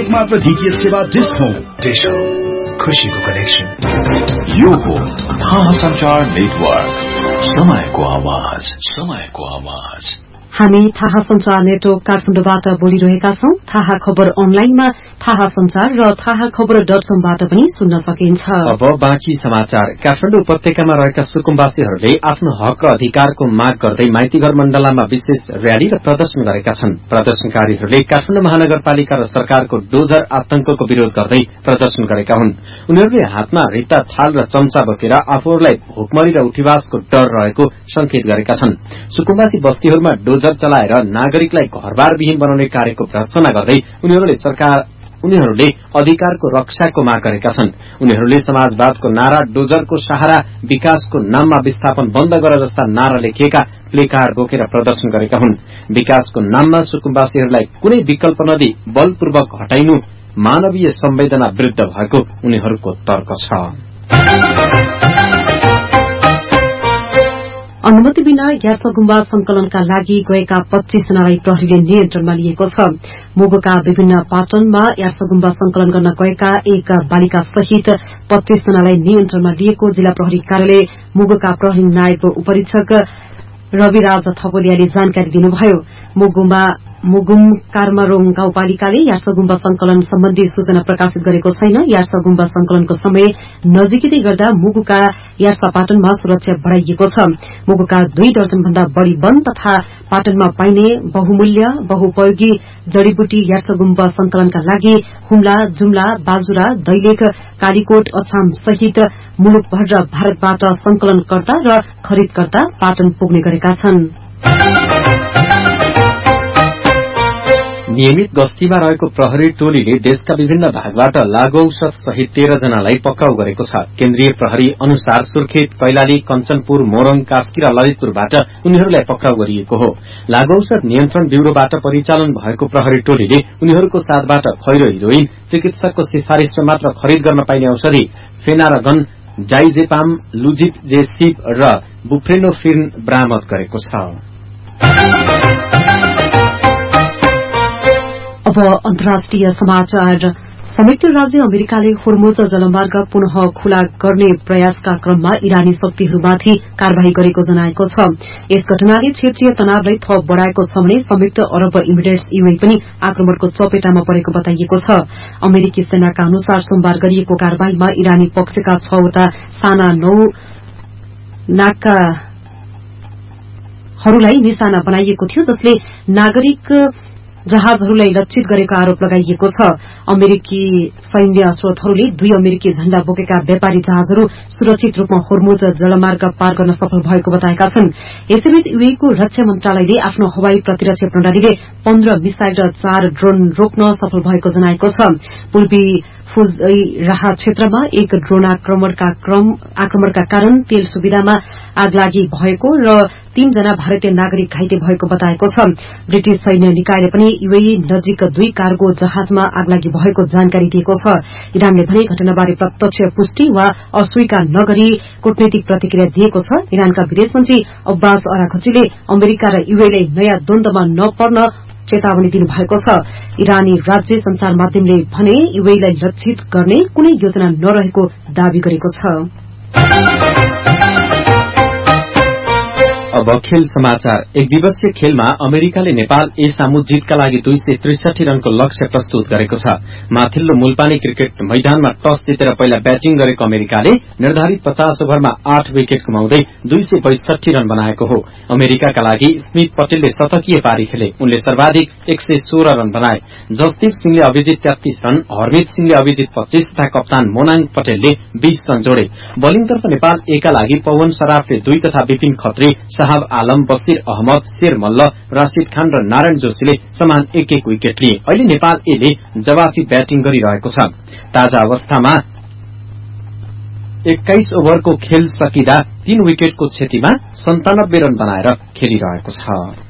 एक मात्र डीटीएच सेवा डिश होम। डिश होम, खुशीको कनेक्सन। यो हो थाहा संचार नेटवर्क, समयको आवाज, समयको आवाज। हामी थाहा संचार नेटवर्क काठमाडौँबाट बोलिरहेका छौं। थाहा खबर अनलाइनमा थाहा संचार र थाहा खबर .कमबाट पनि सुन्न सकिन्छ। अब बाँकी समाचार। काठमाडौँ उपत्यकामा रहेका सुकुम्बासीहरूले आफ्नो हक र अधिकारको माग गर्दै माइतीघर मण्डलामा विशेष र्याली र प्रदर्शन गरेका छन्। प्रदर्शनकारीहरूले काठमाडौँ महानगरपालिका र सरकारको डोजर आतंकको विरोध गर्दै प्रदर्शन गरेका हुन्। उनीहरूले हातमा रित्ता थाल र चम्चा बोकेर आफूहरूलाई भोकमरी र उठीवासको डर रहेको संकेत गरेका छन्। सुकुम्बासी बस्तीहरूमा डोजर चलाएर नागरिकलाई घरबारविहीन बनाउने कार्यको भर्त्सना गर्दै उनीहरूले अधिकारको रक्षाको माग गरेका छन्। उनीहरूले समाजवादको नारा, डोजरको सहारा, विकासको नाममा विस्थापन बन्द गर जस्ता नारा लेखिएका प्लेकार्ड बोकेर प्रदर्शन गरेका हुन्। विकासको नाममा सुकुम्बासीहरूलाई कुनै विकल्प नदिई बलपूर्वक हटाइनु मानवीय संवेदना विरुद्ध भएको उनीहरूको तर्क छ। अनुमति बिना यार्फगुम्बा संकलनका लागि गएका 25 जनालाई प्रहरीले नियन्त्रणमा लिएको छ। मुगुका विभिन्न पाटनमा यार्फगुम्बा संकलन गर्न गएका एक बालिका सहित 25 जनालाई नियन्त्रणमा लिएको जिल्ला प्रहरी कार्यालय मुगुका प्रहरी नायब उपरीक्षक रविराज थपोलियाले जानकारी दिनुभयो। मुगुम कार्मारोङ गाउँपालिकाले यार्फगुम्बा संकलन सम्बन्धी सूचना प्रकाशित गरेको छैन। यार्फगुम्बा संकलनको समय नजिकै गर्दा मुगुका यार्फा पाटनमा सुरक्षा बढ़ाइएको छ। मुगुका 2 दर्जन भन्दा बढ़ी वन तथा पाटनमा पाइने बहुमूल्य बहुपयोगी जड़ीबुटी यार्फगुम्बा संकलनका लागि हुम्ला, जुम्ला, बाजुरा, दैलेख, कालीकोट, अछाम सहित मुलुकभर र भारतबाट संकलनकर्ता र खरिदकर्ता पाटन पुग्ने गरेका छन्। नियमित गस्तीमा रहेको प्रहरी टोलीले देशका विभिन्न भागबाट लागू औषध सहित 13 जनालाई पक्राउ गरेको छ। केन्द्रीय प्रहरी अनुसार सुर्खेत, कैलाली, कञ्चनपुर, मोरङ, कास्की र ललितपुरबाट उनीहरूलाई पक्राउ गरिएको हो। लागू औषध नियन्त्रण ब्यूरोबाट परिचालन भएको प्रहरी टोलीले उनीहरूको साथबाट खैरो हिरोइन, चिकित्सकको सिफारिशमा मात्र खरिद गर्न पाइने औषधि फेनारगन, जाइजेपाम, लुजिपजेसिप र बुप्रेनोफिर्न बरामद गरेको छ। अब अन्तर्राष्ट्रिय समाचार। संयुक्त राज्य अमेरिकाले होर्मुज जलमार्ग पुनः खुला गर्ने प्रयासका क्रममा इरानी शक्तिहरूमाथि कार्यवाही गरेको जनाएको छ। यस घटनाले क्षेत्रीय तनावलाई थप बढ़ाएको छ भने संयुक्त अरब इमिरेट्स यूएई पनि आक्रमणको चपेटामा परेको बताइएको छ। अमेरिकी सेनाका अनुसार सोमबार गरिएको कार्यवाहीमा इरानी पक्षका 6 वटा साना नाकाहरूलाई निशाना बनाइएको थियो, जसले नागरिक जहाजहरूलाई लक्षित गरेको आरोप लगाइएको छ। अमेरिकी सैन्य स्रोतहरूले 2 अमेरिकी झण्डा बोकेका व्यापारी जहाजहरू सुरक्षित रूपमा होर्मुज जलमार्ग पार गर्न सफल भएको बताएका छन्। यसैबीच यूएईको रक्षा मन्त्रालयले आफ्नो हवाई प्रतिरक्षा प्रणालीले 15 मिसाइल र 4 ड्रोन रोक्न सफल भएको जनाएको छ। पूर्वी फुजैराह क्षेत्रमा एक ड्रोन आक्रमणका कारण तेल सुविधामा आगलागी भएको र 3 जना भारतीय नागरिक घाइते भएको बताएको छ। ब्रिटिश सैन्य निकायले पनि यूएई नजिक 2 कार्गो जहाजमा आगलागी भएको जानकारी दिएको छ। इरानले भने घटनाबारे प्रत्यक्ष पुष्टि वा अस्वीकार नगरी कूटनैतिक प्रतिक्रिया दिएको छ। इरानका विदेश मन्त्री अब्बास अराघचीले अमेरिका र यूएईलाई नयाँ द्वन्द्वमा नपर्न चेतावनी दिनुभएको छ। इरानी राज्य संचार माध्यमले भने यूएईलाई लक्षित गर्ने कुनै योजना नरहेको दावी गरेको छ। अब खेल समाचार। एक दिवसीय खेलमा अमेरिकाले नेपाल ए सामु जितका लागि 263 रनको लक्ष्य प्रस्तुत गरेको छ। माथिल्लो मुलपानी क्रिकेट मैदानमा टस जितेर पहिला ब्याटिङ गरेको अमेरिकाले निर्धारित 50 ओभरमा 8 विकेट गुमाउँदै 262 रन बनाएको हो। अमेरिकाका लागि स्मिथ पटेलले शतकीय पारी खेले। उनले सर्वाधिक 116 रन बनाए। जसदीप सिंहले अभिजित 33 रन, हरमित सिंहले अभिजित 25 तथा कप्तान मोनाङ पटेलले 20 रन जोडे। बोलिङतर्फ नेपाल ए का लागि पवन सराफले 2 तथा विपिन खत्री, साहब आलम, बसिर अहमद, शेर मल्ल, राशिद खान र नारायण जोशीले समान 1-1 विकेट लिए। अहिले नेपाल एले जवाफी ब्याटिङ गरिरहेको छ। ताजा अवस्थामा 21 ओभरको खेल सकिँदा 3 विकेटको क्षतिमा 97 रन बनाएर खेलिरहेको छ।